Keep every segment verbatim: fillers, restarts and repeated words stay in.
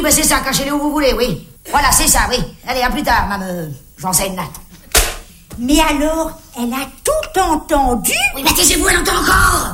ben c'est ça, cachez-les où vous voulez, oui. Voilà, c'est ça, oui. Allez, à plus tard, madame euh, Janssen. Mais alors, elle a tout entendu? Oui, mais taisez-vous, elle entend encore.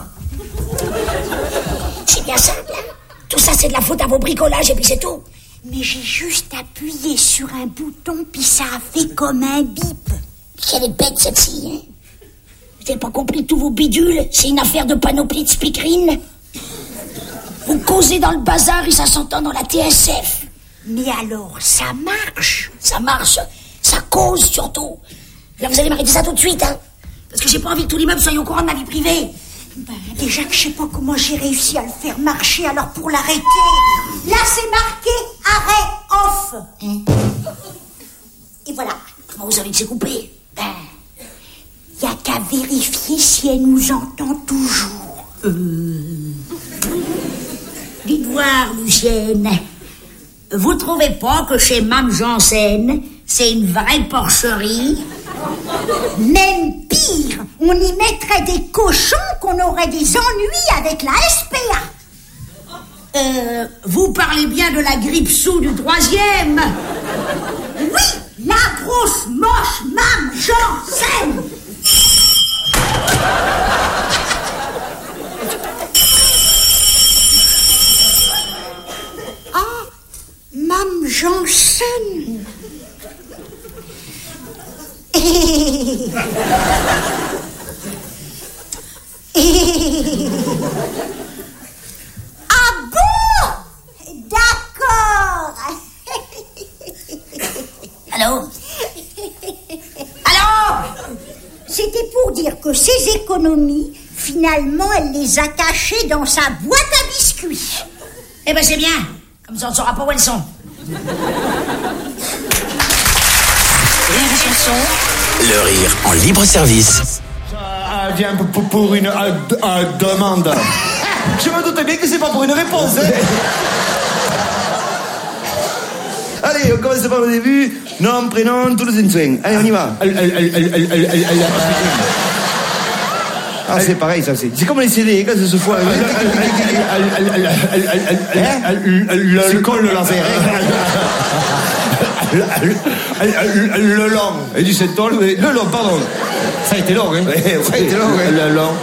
C'est bien simple, hein. Tout ça, c'est de la faute à vos bricolages et puis c'est tout. Mais j'ai juste appuyé sur un bouton puis ça a fait comme un bip. Quelle est bête, celle-ci, hein. Vous n'avez pas compris tous vos bidules? C'est une affaire de panoplie de speakerine. Vous causez dans le bazar et ça s'entend dans la T S F. Mais alors, ça marche? Ça marche. Ça cause, surtout. Là, vous allez m'arrêter ça tout de suite, hein. Parce que j'ai pas envie que tout l'immeuble soit au courant de ma vie privée. Ben, déjà que je sais pas comment j'ai réussi à le faire marcher, alors pour l'arrêter... Là, c'est marqué arrêt off. Hein? Et voilà. Comment vous savez que c'est coupé? Ben, y a qu'à vérifier si elle nous entend toujours. Euh... Dites voir, Lucienne. Vous trouvez pas que chez Mme Janssen, c'est une vraie porcherie? Même pire, on y mettrait des cochons qu'on aurait des ennuis avec la S P A. Euh, vous parlez bien de la grippe sous du troisième? Oui, la grosse moche Mme Janssen. Ah, Mme Janssen. Ah bon? D'accord. Allô? Allô? C'était pour dire que ces économies, finalement, elle les a cachées dans sa boîte à biscuits. Eh ben c'est bien. Comme ça on ne saura pas où elles sont. Le rire en libre service. Ça vient pour, pour une euh, euh, demande. Je me doutais bien que c'est pas pour une réponse. Hein. Allez, on commence par le début. Nom, prénom, tous les insouins. Allez, on y va. Ah, c'est pareil, ça, c'est. C'est comme les C D, quand ça se fout. C'est comme le laser. Le long. Et du sept ans, le long, pardon. Ça a été long, hein. Ça a été long, hein. Le long.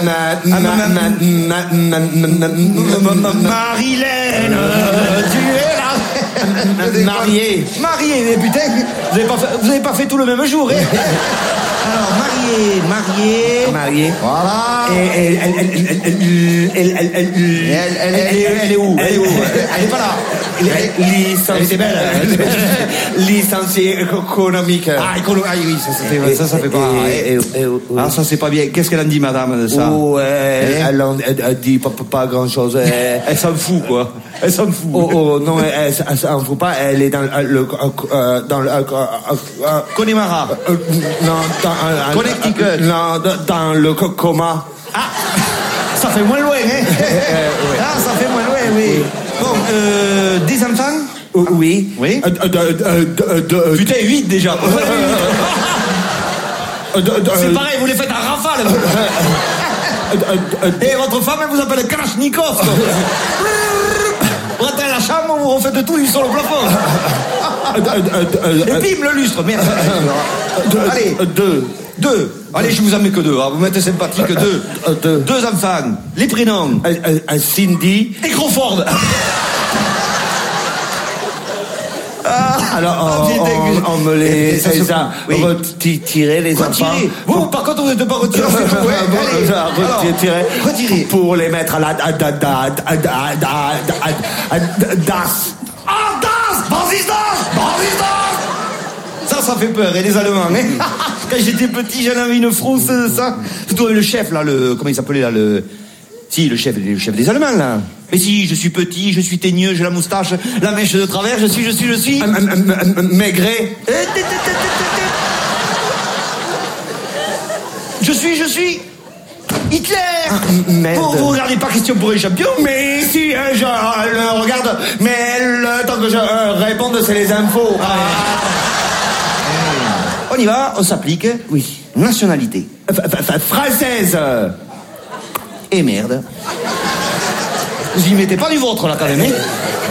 Marilène, tu es là. Marié. Marié, mais putain, vous avez pas fait, vous avez pas fait tout le même jour, hein. Alors, marié, marié. Marié. Voilà. Et elle, elle, elle, elle, elle, elle, elle, elle est où? Elle est où? Elle est pas là. Elle était belle. Licencié économique. Ah, économique. Ah oui, ça, ça fait, ça, ça fait pas. Ah, ça, c'est pas bien. Qu'est-ce qu'elle en dit, madame, de ça? Oh, elle, elle dit pas, pas grand chose. Elle s'en fout, quoi. Elle s'en fout. Oh, oh, non, elle, elle s'en fout pas. Elle est dans le, dans le, Connemara. Non, dans, Connecticut. Non, dans le coma. Ah, ça fait moins loin, hein. Ah, ça fait moins loin, oui. Bon, euh, des enfants? Euh, oui. Oui. Euh, euh, euh, euh, euh, Putain, huit déjà. C'est pareil, vous les faites à rafale. Et votre femme, elle vous appelle Kalachnikov. Vous rentrez à la chambre, vous refaites de tout sur le plafond. Et bim, le lustre, merde. Allez, deux. Deux. Allez, je vous en mets que deux. Vous mettez sympathique, deux. Deux. Deux enfants. Les prénoms. Cindy. Et Crawford. Ah, alors, on, on, on me les... Ça, ça, ça oui. Retirer les Retirer. enfants. Vous, pour... par contre, vous n'êtes pas retiré. Ouais, allez, alors, retirer. Retirer. Pour les mettre à la... Da, da, da, da, da, da, das. Ah, das Basistas Basistas. Ça, ça fait peur. Et les Allemands, hein. Quand j'étais petit, j'en avais une frousse, ça. Surtout le chef, là, le... Comment il s'appelait, là, le... Si, le chef, le chef des Allemands, là. Mais si, je suis petit, je suis teigneux, j'ai la moustache, la mèche de travers, je suis, je suis, je suis... Maigret. Je suis, je suis... Hitler. Ah, merde. Vous, vous regardez pas Question pour les champions? Mais si, je le regarde, mais le temps que je euh, réponde, c'est les infos. Ah. On y va, on s'applique. Oui. Nationalité. Française. Et merde. Vous y mettez pas du vôtre, là, quand même, hein.